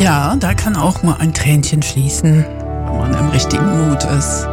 Ja, da kann auch mal ein Tränchen fließen, wenn man im richtigen Mut ist.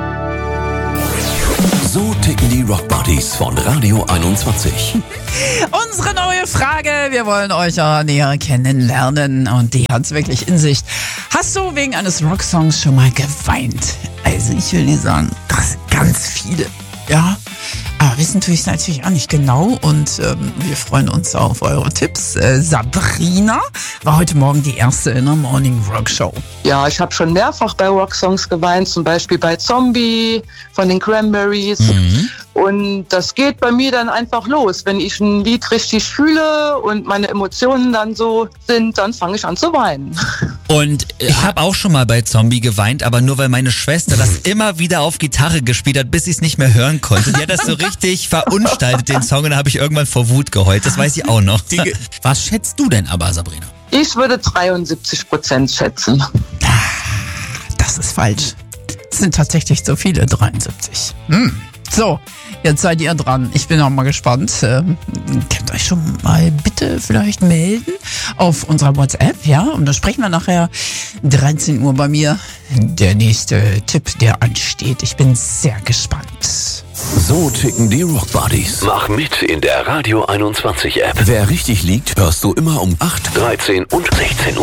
So ticken die Rockbuddies von Radio 21. Unsere neue Frage, wir wollen euch ja näher kennenlernen und die hat's wirklich in sich. Hast du wegen eines Rocksongs schon mal geweint? Also ich will dir sagen, das sind ganz viele, ja. Aber wissen tue ich es natürlich auch nicht genau und wir freuen uns auf eure Tipps. Sabrina war heute Morgen die erste in der Morning Rock Show. Ja, ich habe schon mehrfach bei Rocksongs geweint, zum Beispiel bei Zombie von den Cranberries. Und das geht bei mir dann einfach los. Wenn ich ein Lied richtig fühle und meine Emotionen dann so sind, dann fange ich an zu weinen. Und ich habe auch schon mal bei Zombie geweint, aber nur weil meine Schwester das immer wieder auf Gitarre gespielt hat, bis ich es nicht mehr hören konnte. Die hat das so richtig verunstaltet, den Song, und da habe ich irgendwann vor Wut geheult. Das weiß ich auch noch. Was schätzt du denn aber, Sabrina? Ich würde 73% schätzen. Das ist falsch. Es sind tatsächlich so viele, 73. So, jetzt seid ihr dran. Ich bin auch mal gespannt. Könnt euch schon mal bitte vielleicht melden auf unserer WhatsApp, ja? Und da sprechen wir nachher 13 Uhr bei mir. Der nächste Tipp, der ansteht. Ich bin sehr gespannt. So ticken die Rockbuddies. Mach mit in der Radio 21 App. Wer richtig liegt, hörst du immer um 8, 13 und 16 Uhr.